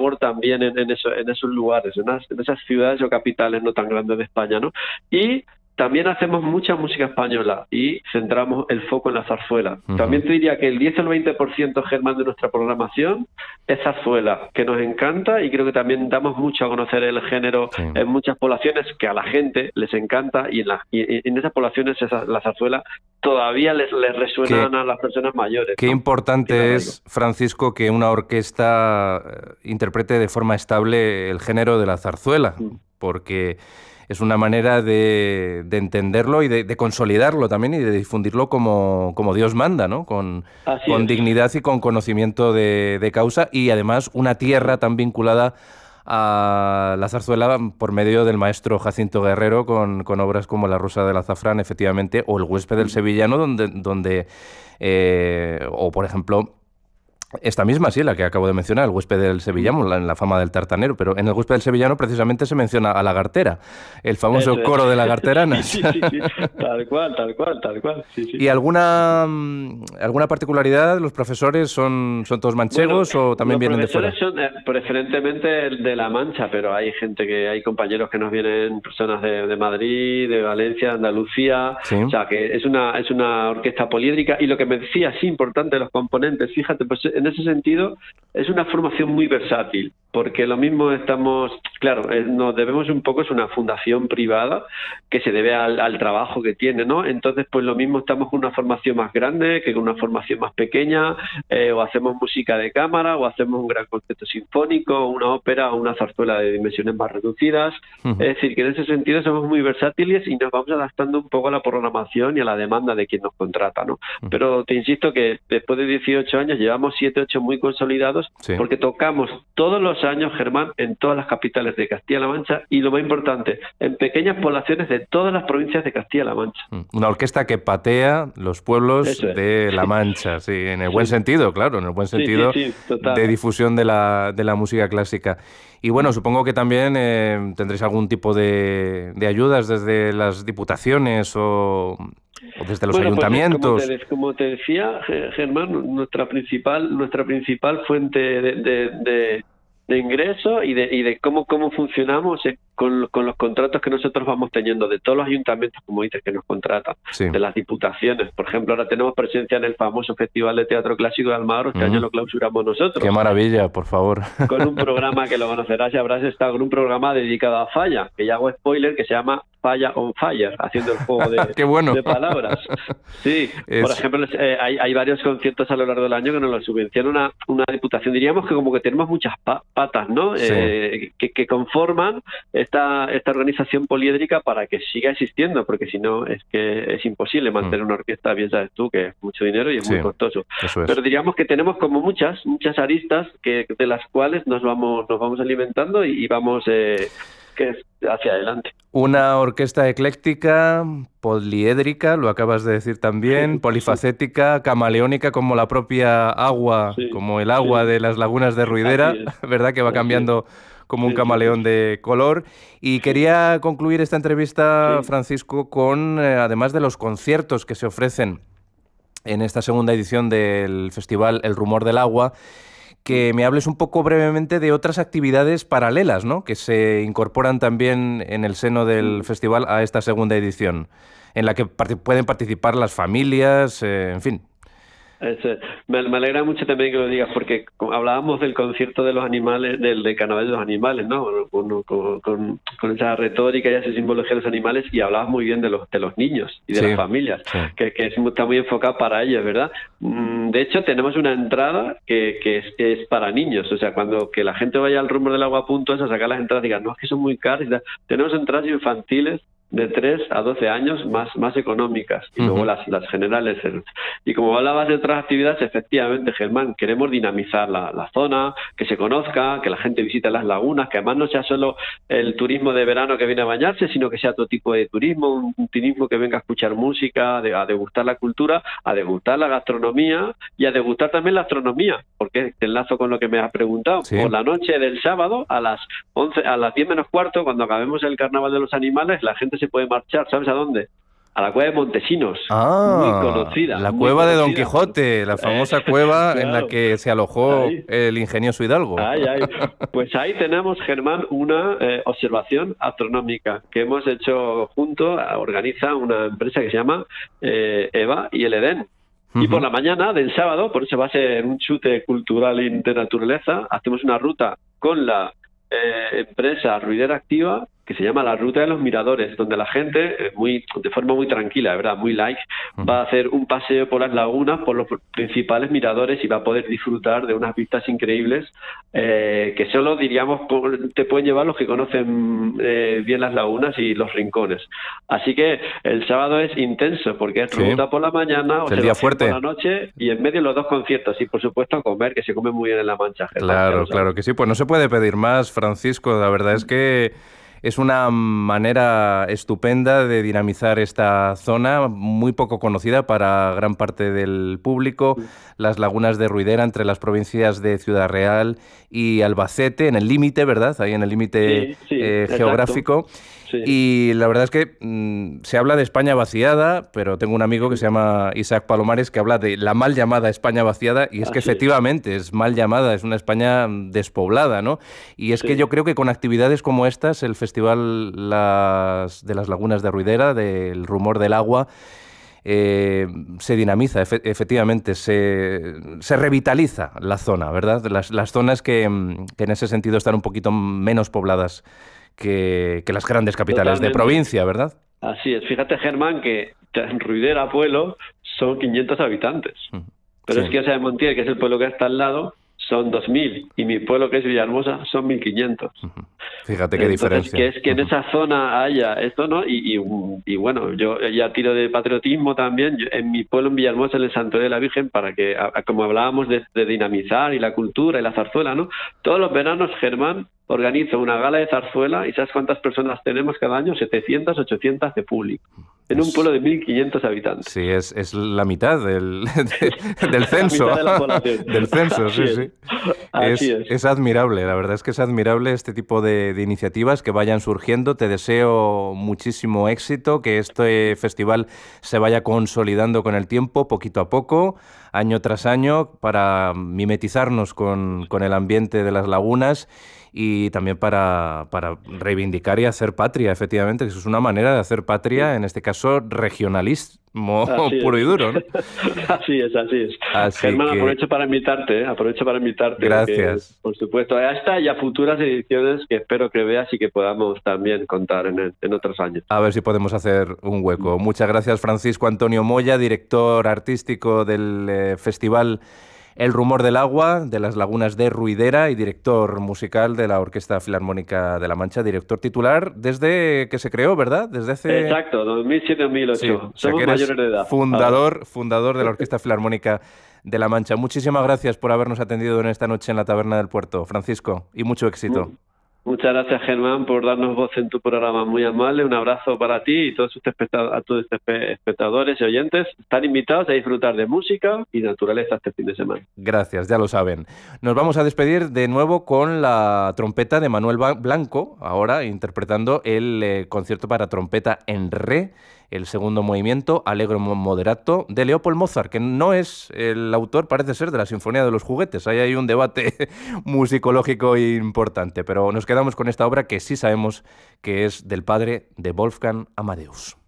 sabor también en esos lugares, en esas ciudades o capitales no tan grandes de España, ¿no? Y también hacemos mucha música española y centramos el foco en la zarzuela. También te diría que el 10 o el 20%, Germán, de nuestra programación es zarzuela, que nos encanta, y creo que también damos mucho a conocer el género en muchas poblaciones, que a la gente les encanta, y en esas poblaciones la zarzuela todavía les resuena a las personas mayores. Qué importante es, Francisco, que una orquesta interprete de forma estable el género de la zarzuela, porque es una manera de entenderlo y de consolidarlo también y de difundirlo como Dios manda, ¿no? Con dignidad y con conocimiento de causa, y además una tierra tan vinculada a la zarzuela por medio del maestro Jacinto Guerrero, con obras como La Rosa del Azafrán, efectivamente, o El Huésped del Sevillano, donde o por ejemplo esta misma, sí, la que acabo de mencionar, El Huésped del Sevillano, en la fama del tartanero, pero en El Huésped del Sevillano precisamente se menciona a la Gartera, el famoso coro de la Garterana. Sí, tal cual. Sí. ¿Y alguna particularidad? ¿Los profesores son todos manchegos o también vienen de fuera? Los profesores son preferentemente de La Mancha, pero hay compañeros que nos vienen, personas de Madrid, de Valencia, de Andalucía, o sea que es una orquesta poliédrica. Y lo que me decía, sí, importante, los componentes, fíjate, pues en ese sentido es una formación muy versátil, porque lo mismo nos debemos un poco, es una fundación privada que se debe al trabajo que tiene, ¿no? Entonces, pues lo mismo estamos con una formación más grande que con una formación más pequeña, o hacemos música de cámara, o hacemos un gran concierto sinfónico, una ópera o una zarzuela de dimensiones más reducidas. Es decir, que en ese sentido somos muy versátiles y nos vamos adaptando un poco a la programación y a la demanda de quien nos contrata, ¿no? Pero te insisto que después de 18 años llevamos 7, 8 muy consolidados, porque tocamos todos los años, Germán, en todas las capitales de Castilla-La Mancha, y lo más importante, en pequeñas poblaciones de todas las provincias de Castilla-La Mancha. Una orquesta que patea los pueblos de La Mancha, sí, en el buen sentido, claro, en el buen sentido de difusión de la música clásica. Y bueno, supongo que también tendréis algún tipo de ayudas desde las diputaciones o desde los ayuntamientos. Pues, como te decía, Germán, nuestra principal fuente de ingreso y de cómo funcionamos con los contratos que nosotros vamos teniendo de todos los ayuntamientos, como dices, que nos contratan, de las diputaciones. Por ejemplo, ahora tenemos presencia en el famoso Festival de Teatro Clásico de Almagro, este año lo clausuramos nosotros. ¡Qué maravilla, por favor! Con un programa que lo conocerás y habrás estado con un programa dedicado a Falla, que ya hago spoiler, que se llama Falla on Fire, haciendo el juego de palabras. Sí, por ejemplo, hay varios conciertos a lo largo del año que nos lo subvenciona una diputación. Diríamos que como que tenemos muchas patas, ¿no? Que conforman esta organización poliédrica para que siga existiendo, porque si no es que es imposible mantener una orquesta, bien sabes tú, que es mucho dinero y es muy costoso. Pero diríamos que tenemos como muchas aristas de las cuales nos vamos alimentando y vamos hacia adelante. Una orquesta ecléctica, poliédrica, lo acabas de decir también, polifacética, camaleónica, como la propia agua, como el agua de las lagunas de Ruidera, ¿verdad? Que va cambiando como un camaleón de color. Y quería concluir esta entrevista, Francisco, con, además de los conciertos que se ofrecen en esta segunda edición del festival El Rumor del Agua, que me hables un poco brevemente de otras actividades paralelas, ¿no?, que se incorporan también en el seno del festival a esta segunda edición, en la que pueden participar las familias, en fin. Me alegra mucho también que lo digas, porque hablábamos del concierto de los animales, del carnaval de los animales, ¿no? Con esa retórica y esa simbología de los animales, y hablabas muy bien de los niños y de las familias, que está muy enfocado para ellos, ¿verdad? De hecho, tenemos una entrada que es para niños, o sea, cuando que la gente vaya al Rumor del Agua.es a sacar las entradas y digan, no, es que son muy caras, tenemos entradas infantiles de 3 a 12 años más económicas, y luego las generales. Y como hablabas de otras actividades, efectivamente, Germán, queremos dinamizar la zona, que se conozca, que la gente visite las lagunas, que además no sea solo el turismo de verano que viene a bañarse, sino que sea otro tipo de turismo, un turismo que venga a escuchar música, a degustar la cultura, a degustar la gastronomía y a degustar también la astronomía, porque te enlazo con lo que me has preguntado. Por la noche del sábado, a las 10 menos cuarto, cuando acabemos el Carnaval de los Animales, la gente se puede marchar, ¿sabes a dónde? a la cueva de Montesinos, muy conocida. La cueva de Don Quijote, la famosa cueva en la que se alojó el ingenioso Hidalgo. Pues ahí tenemos, Germán, una observación astronómica que hemos hecho junto, organiza una empresa que se llama EVA y el Edén. Y por la mañana del sábado, por eso va a ser un chute cultural y de naturaleza, hacemos una ruta con la empresa Ruidera Activa, que se llama la Ruta de los Miradores, donde la gente, de forma muy tranquila, de verdad, muy light, va a hacer un paseo por las lagunas, por los principales miradores y va a poder disfrutar de unas vistas increíbles que solo, diríamos, te pueden llevar los que conocen bien las lagunas y los rincones. Así que el sábado es intenso, porque es ruta por la mañana, el día fuerte, por la noche y en medio los dos conciertos y, por supuesto, a comer, que se come muy bien en La Mancha. Claro que sí. Pues no se puede pedir más, Francisco. La verdad es que es una manera estupenda de dinamizar esta zona, muy poco conocida para gran parte del público, las lagunas de Ruidera, entre las provincias de Ciudad Real y Albacete, en el límite, ¿verdad? Ahí en el límite geográfico. Sí. Y la verdad es que se habla de España vaciada, pero tengo un amigo que se llama Isaac Palomares que habla de la mal llamada España vaciada, y es que efectivamente es mal llamada, es una España despoblada, ¿no? Y es que yo creo que con actividades como estas, el Festival de las Lagunas de Ruidera, del Rumor del Agua, se dinamiza, efectivamente, se revitaliza la zona, ¿verdad? Las zonas que en ese sentido están un poquito menos pobladas que las grandes capitales de provincia, ¿verdad? Así es. Fíjate, Germán, que en Ruidera, pueblo, son 500 habitantes. Pero es que Osa de Montiel, que es el pueblo que está al lado, son 2.000. Y mi pueblo, que es Villahermosa, son 1.500. Fíjate qué diferencia. Que es que en esa zona haya esto, ¿no? Y bueno, yo ya tiro de patriotismo también. En mi pueblo, en Villahermosa, en el Santuario de la Virgen, para que, como hablábamos de dinamizar y la cultura y la zarzuela, ¿no? Todos los veranos, Germán, organizo una gala de zarzuela y ¿sabes cuántas personas tenemos cada año? 700, 800 de público. En un pueblo de 1.500 habitantes. Sí, es la mitad del censo. La mitad de la población. Del censo, sí. Así es admirable, la verdad es que es admirable este tipo de iniciativas que vayan surgiendo. Te deseo muchísimo éxito, que este festival se vaya consolidando con el tiempo, poquito a poco, año tras año, para mimetizarnos con el ambiente de las lagunas y también para reivindicar y hacer patria, efectivamente, que eso es una manera de hacer patria, en este caso regionalismo puro y duro, ¿no? Así es. Germán, aprovecho para invitarte. Gracias. Que, por supuesto, a esta y a futuras ediciones que espero que veas y que podamos también contar en otros años. A ver si podemos hacer un hueco. Muchas gracias, Francisco Antonio Moya, director artístico del Festival El Rumor del Agua, de las Lagunas de Ruidera, y director musical de la Orquesta Filarmónica de La Mancha, director titular desde que se creó, ¿verdad? Desde hace... Exacto, 2007-2008. Sí, somos mayores de edad. Fundador de la Orquesta Filarmónica de La Mancha. Muchísimas gracias por habernos atendido en esta noche en la Taberna del Puerto, Francisco, y mucho éxito. Muchas gracias, Germán, por darnos voz en tu programa. Muy amable. Un abrazo para ti y a todos espectadores y oyentes. Están invitados a disfrutar de música y naturaleza este fin de semana. Gracias, ya lo saben. Nos vamos a despedir de nuevo con la trompeta de Manuel Blanco, ahora interpretando el concierto para trompeta en re, el segundo movimiento, Allegro Moderato, de Leopold Mozart, que no es el autor, parece ser, de la Sinfonía de los Juguetes. Ahí hay un debate musicológico importante, pero nos quedamos con esta obra que sí sabemos que es del padre de Wolfgang Amadeus.